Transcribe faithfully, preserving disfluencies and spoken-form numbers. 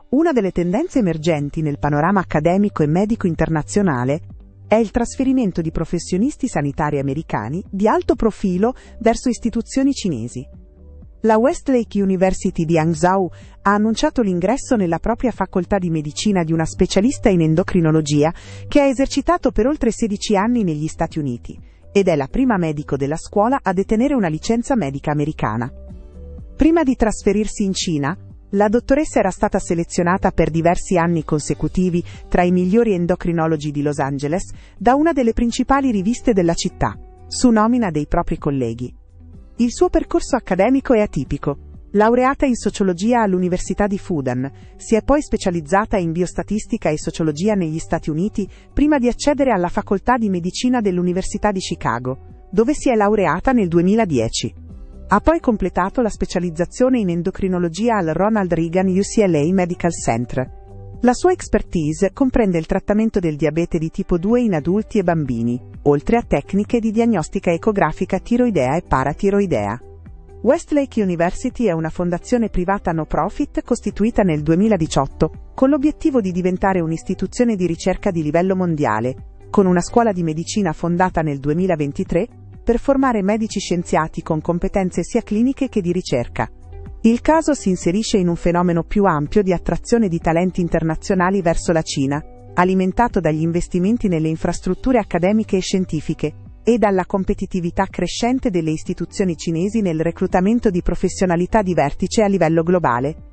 Una delle tendenze emergenti nel panorama accademico e medico internazionale è il trasferimento di professionisti sanitari americani di alto profilo verso istituzioni cinesi. La Westlake University di Hangzhou ha annunciato l'ingresso nella propria facoltà di medicina di una specialista in endocrinologia che ha esercitato per oltre sedici anni negli Stati Uniti ed è la prima medico della scuola a detenere una licenza medica americana. Prima di trasferirsi in Cina, la dottoressa era stata selezionata per diversi anni consecutivi tra i migliori endocrinologi di Los Angeles da una delle principali riviste della città, su nomina dei propri colleghi. Il suo percorso accademico è atipico. Laureata in sociologia all'Università di Fudan, si è poi specializzata in biostatistica e sociologia negli Stati Uniti prima di accedere alla facoltà di medicina dell'Università di Chicago, dove si è laureata nel duemiladieci. Ha poi completato la specializzazione in endocrinologia al Ronald Reagan U C L A Medical Center. La sua expertise comprende il trattamento del diabete di tipo due in adulti e bambini, oltre a tecniche di diagnostica ecografica tiroidea e paratiroidea. Westlake University è una fondazione privata no profit costituita nel duemiladiciotto, con l'obiettivo di diventare un'istituzione di ricerca di livello mondiale, con una scuola di medicina fondata nel duemilaventitré, per formare medici scienziati con competenze sia cliniche che di ricerca. Il caso si inserisce in un fenomeno più ampio di attrazione di talenti internazionali verso la Cina, alimentato dagli investimenti nelle infrastrutture accademiche e scientifiche, e dalla competitività crescente delle istituzioni cinesi nel reclutamento di professionalità di vertice a livello globale.